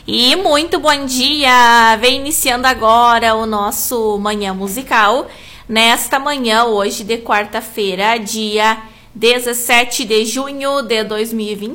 E muito bom dia! Vem iniciando agora o nosso Manhã Musical. Nesta manhã, hoje de quarta-feira, dia 17 de junho de 2021.